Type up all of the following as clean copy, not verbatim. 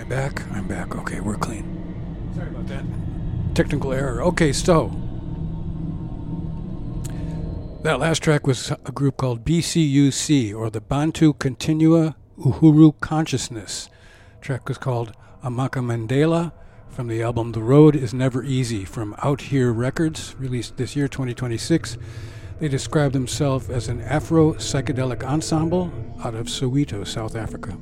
I back? I'm back. Okay, we're clean. Sorry about that. Technical error. Okay, so that last track was a group called BCUC, or the Bantu Continua Uhuru Consciousness. The track was called Amaka Mandela, from the album The Road Is Never Easy, from Out Here Records, released this year, 2026. They describe themselves as an Afro-psychedelic ensemble out of Soweto, South Africa.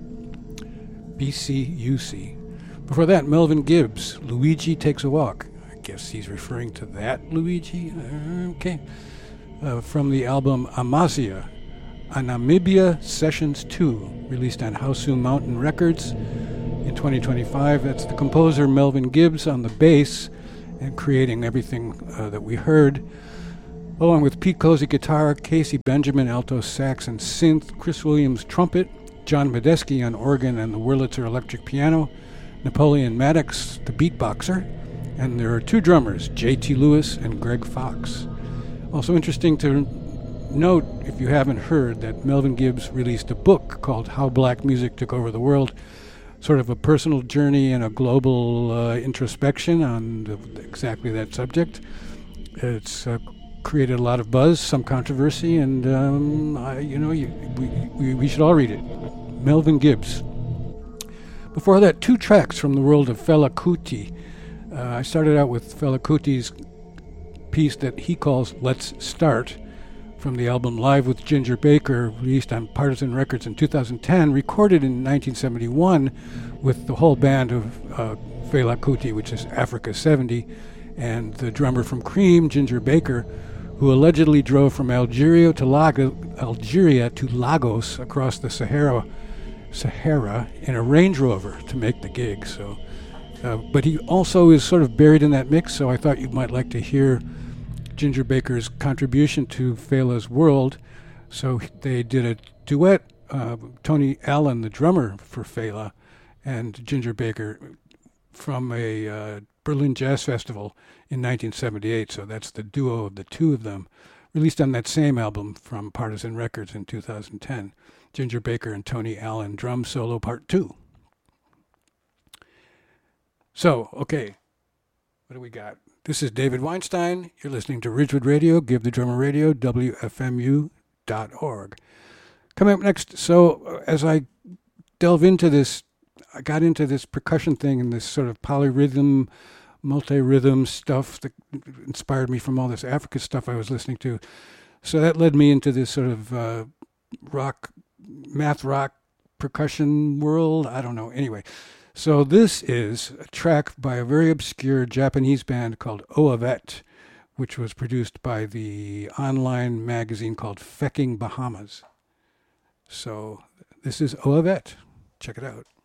BCUC. Before that, Melvin Gibbs, Luigi Takes a Walk. I guess he's referring to that Luigi. Okay. From the album Amasia, a Namibia Sessions 2, released on Hausu Mountain Records in 2025. That's the composer Melvin Gibbs on the bass and creating everything that we heard, along with Pete Cozy guitar, Casey Benjamin alto sax and synth, Chris Williams trumpet, John Medeski on organ and the Wurlitzer electric piano, Napoleon Maddox, the beatboxer, and there are two drummers, J.T. Lewis and Greg Fox. Also interesting to note, if you haven't heard, that Melvin Gibbs released a book called How Black Music Took Over the World, sort of a personal journey and a global introspection on exactly that subject. It's created a lot of buzz, some controversy, and we should all read it. Melvin Gibbs. Before that, two tracks from the world of Fela Kuti. I started out with Fela Kuti's piece that he calls Let's Start, from the album Live with Ginger Baker, released on Partisan Records in 2010, recorded in 1971 with the whole band of Fela Kuti, which is Africa 70, and the drummer from Cream, Ginger Baker, who allegedly drove from Algeria to Lagos across the Sahara in a Range Rover to make the gig. So, but he also is sort of buried in that mix, so I thought you might like to hear Ginger Baker's contribution to Fela's world. So they did a duet, Tony Allen, the drummer for Fela, and Ginger Baker, from a Berlin Jazz Festival in 1978. So that's the duo of the two of them, released on that same album from Partisan Records in 2010. Ginger Baker and Tony Allen, drum solo part 2. So, okay, what do we got? This is David Weinstein. You're listening to Ridgewood Radio, Give the Drummer Radio, WFMU.org. Coming up next, so as I delve into this, I got into this percussion thing and this sort of polyrhythm, multi-rhythm stuff that inspired me from all this Africa stuff I was listening to. So that led me into this sort of math rock percussion world. I don't know. Anyway, so this is a track by a very obscure Japanese band called Oavet, which was produced by the online magazine called Fecking Bahamas. So this is Oavet. Check it out.